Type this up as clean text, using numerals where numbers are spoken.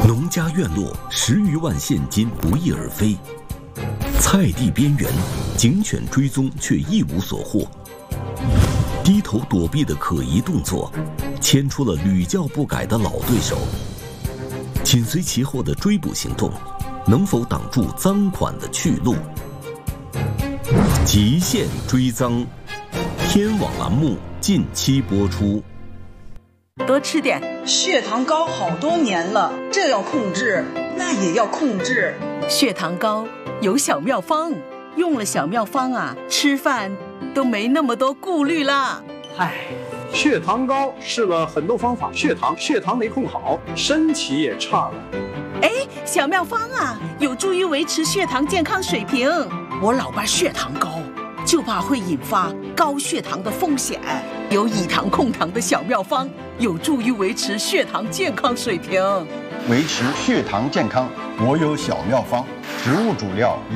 农家院落10余万现金不翼而飞，菜地边缘警犬追踪却一无所获，低头躲避的可疑动作，牵出了屡教不改的老对手。紧随其后的追捕行动，能否挡住赃款的去路？极限追赃，天网栏目近期播出。 多吃点， 血糖高好多年了，这要控制，那也要控制。 血糖高有小妙方，用了小妙方啊，吃饭都没那么多顾虑啦。 血糖高试了很多方法，血糖没控好，身体也差了。 小妙方啊，有助于维持血糖健康水平。我老爸血糖高，就怕会引发高血糖的风险。有以糖控糖的小妙方，有助于维持血糖健康水平。 维持血糖健康，我有小妙方：植物主料